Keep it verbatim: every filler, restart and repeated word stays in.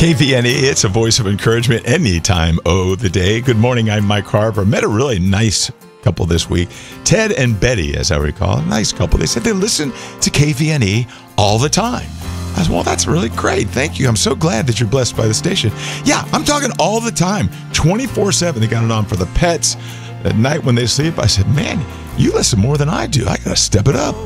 K V N E, it's a voice of encouragement anytime of the day. Good morning, I'm Mike Harper. Met a really nice couple this week. Ted and Betty, as I recall, a nice couple. They said they listen to K V N E all the time. I said, well, that's really great. Thank you. I'm so glad that you're blessed by the station. Yeah, I'm talking all the time, twenty-four seven. They got it on for the pets. At night when they sleep, I said, man, you listen more than I do. I got to step it up.